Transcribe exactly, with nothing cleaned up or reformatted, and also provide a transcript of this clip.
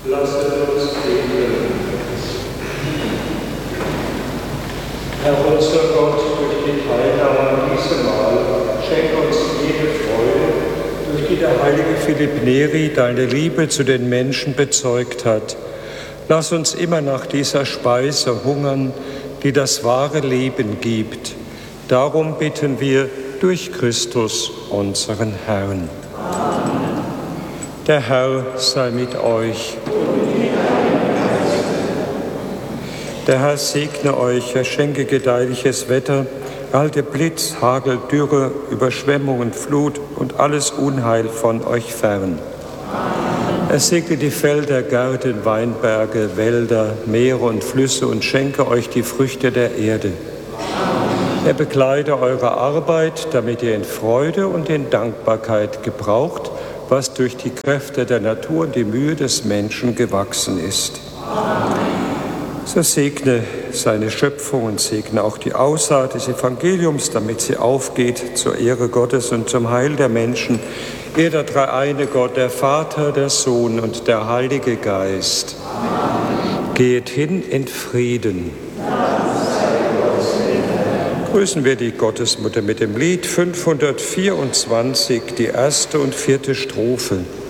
Lasset uns beten. Herr unser Gott, durch die Teilnahme an diesem Mahl, schenk uns jede Freude, durch die der heilige Philipp Neri deine Liebe zu den Menschen bezeugt hat. Lass uns immer nach dieser Speise hungern, die das wahre Leben gibt. Darum bitten wir durch Christus, unseren Herrn. Amen. Der Herr sei mit euch. Der Herr segne euch, er schenke gedeihliches Wetter, halte Blitz, Hagel, Dürre, Überschwemmungen, Flut und alles Unheil von euch fern. Er segne die Felder, Gärten, Weinberge, Wälder, Meere und Flüsse und schenke euch die Früchte der Erde. Er bekleide eure Arbeit, damit ihr in Freude und in Dankbarkeit gebraucht, was durch die Kräfte der Natur und die Mühe des Menschen gewachsen ist. So segne seine Schöpfung und segne auch die Aussaat des Evangeliums, damit sie aufgeht zur Ehre Gottes und zum Heil der Menschen. Er, der dreieine Gott, der Vater, der Sohn und der Heilige Geist. Amen. Geht hin in Frieden. Grüßen wir die Gottesmutter mit dem Lied fünfhundertvierundzwanzig, die erste und vierte Strophe.